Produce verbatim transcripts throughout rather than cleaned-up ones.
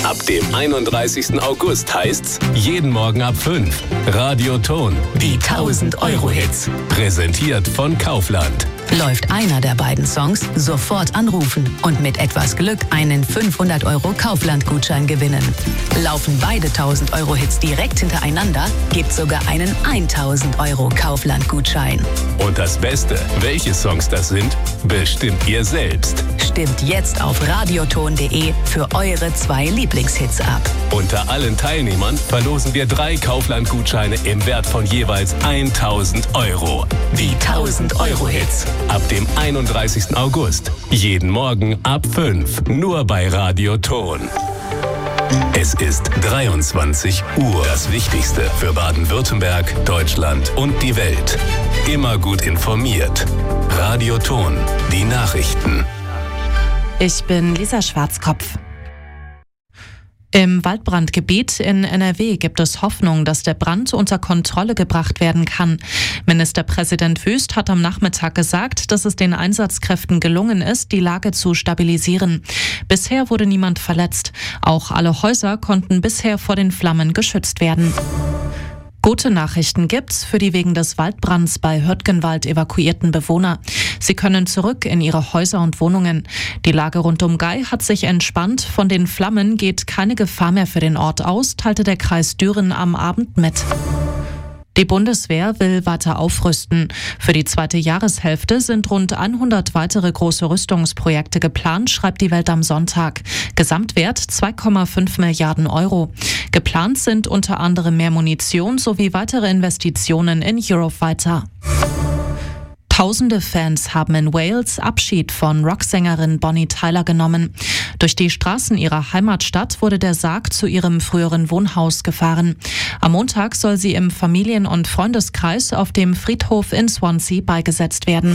Ab dem einunddreißigsten August heißt's jeden Morgen ab fünf. Radioton, die tausend-Euro-Hits. Präsentiert von Kaufland. Läuft einer der beiden Songs, sofort anrufen und mit etwas Glück einen fünfhundert Euro Kaufland-Gutschein gewinnen. Laufen beide tausend-Euro-Hits direkt hintereinander, gibt's sogar einen tausend Euro Kaufland-Gutschein. Und das Beste, welche Songs das sind, bestimmt ihr selbst. Stimmt jetzt auf radioton punkt de für eure zwei Lieblingshits ab. Unter allen Teilnehmern verlosen wir drei Kaufland-Gutscheine im Wert von jeweils tausend Euro. Die tausend-Euro-Hits. Ab dem einunddreißigsten August. Jeden Morgen ab fünf. Nur bei Radioton. Es ist dreiundzwanzig Uhr. Das Wichtigste für Baden-Württemberg, Deutschland und die Welt. Immer gut informiert. Radioton. Die Nachrichten. Ich bin Lisa Schwarzkopf. Im Waldbrandgebiet in N R W gibt es Hoffnung, dass der Brand unter Kontrolle gebracht werden kann. Ministerpräsident Wüst hat am Nachmittag gesagt, dass es den Einsatzkräften gelungen ist, die Lage zu stabilisieren. Bisher wurde niemand verletzt. Auch alle Häuser konnten bisher vor den Flammen geschützt werden. Gute Nachrichten gibt's für die wegen des Waldbrands bei Hürtgenwald evakuierten Bewohner. Sie können zurück in ihre Häuser und Wohnungen. Die Lage rund um Gei hat sich entspannt. Von den Flammen geht keine Gefahr mehr für den Ort aus, teilte der Kreis Düren am Abend mit. Die Bundeswehr will weiter aufrüsten. Für die zweite Jahreshälfte sind rund hundert weitere große Rüstungsprojekte geplant, schreibt die Welt am Sonntag. Gesamtwert zwei Komma fünf Milliarden Euro. Geplant sind unter anderem mehr Munition sowie weitere Investitionen in Eurofighter. Tausende Fans haben in Wales Abschied von Rocksängerin Bonnie Tyler genommen. Durch die Straßen ihrer Heimatstadt wurde der Sarg zu ihrem früheren Wohnhaus gefahren. Am Montag soll sie im Familien- und Freundeskreis auf dem Friedhof in Swansea beigesetzt werden.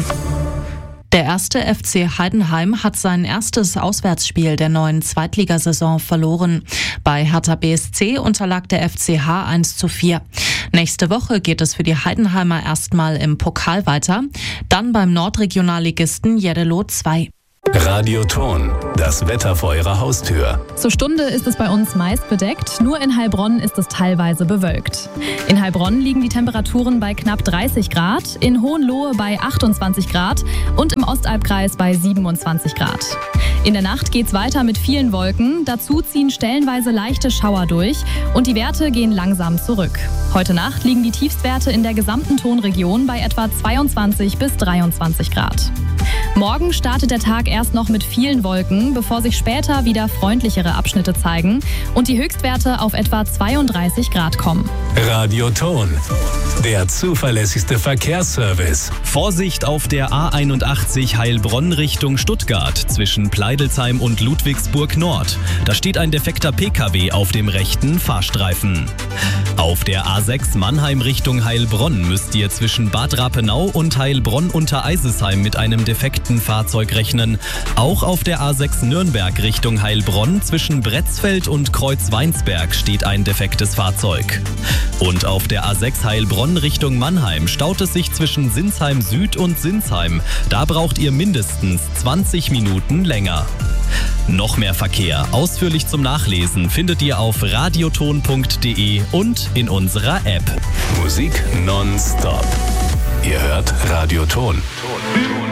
Der erste F C Heidenheim hat sein erstes Auswärtsspiel der neuen Zweitligasaison verloren. Bei Hertha B S C unterlag der F C H eins zu vier. Nächste Woche geht es für die Heidenheimer erstmal im Pokal weiter, dann beim Nordregionalligisten Jeddelo zwei. Radioton, das Wetter vor ihrer Haustür. Zur Stunde ist es bei uns meist bedeckt, nur in Heilbronn ist es teilweise bewölkt. In Heilbronn liegen die Temperaturen bei knapp dreißig Grad, in Hohenlohe bei achtundzwanzig Grad und im Ostalbkreis bei siebenundzwanzig Grad. In der Nacht geht's weiter mit vielen Wolken, dazu ziehen stellenweise leichte Schauer durch und die Werte gehen langsam zurück. Heute Nacht liegen die Tiefstwerte in der gesamten Tonregion bei etwa zweiundzwanzig bis dreiundzwanzig Grad. Morgen startet der Tag erst noch mit vielen Wolken, bevor sich später wieder freundlichere Abschnitte zeigen und die Höchstwerte auf etwa zweiunddreißig Grad kommen. Radioton, der zuverlässigste Verkehrsservice. Vorsicht auf der A einundachtzig Heilbronn Richtung Stuttgart zwischen Pleidelsheim und Ludwigsburg Nord. Da steht ein defekter P K W auf dem rechten Fahrstreifen. Auf der A sechs Mannheim Richtung Heilbronn müsst ihr zwischen Bad Rapenau und Heilbronn unter Eisesheim mit einem defekten Fahrzeug rechnen. Auch auf der A sechs Nürnberg Richtung Heilbronn zwischen Bretzfeld und Kreuzweinsberg steht ein defektes Fahrzeug. Und auf der A sechs Heilbronn Richtung Mannheim staut es sich zwischen Sinsheim Süd und Sinsheim. Da braucht ihr mindestens zwanzig Minuten länger. Noch mehr Verkehr, ausführlich zum Nachlesen, findet ihr auf radioton punkt de und in unserer App. Musik nonstop. Ihr hört Radioton.